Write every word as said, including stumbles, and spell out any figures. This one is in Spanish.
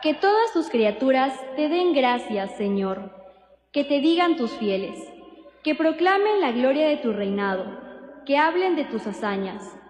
Que todas tus criaturas te den gracias, Señor, que te digan tus fieles, que proclamen la gloria de tu reinado, que hablen de tus hazañas,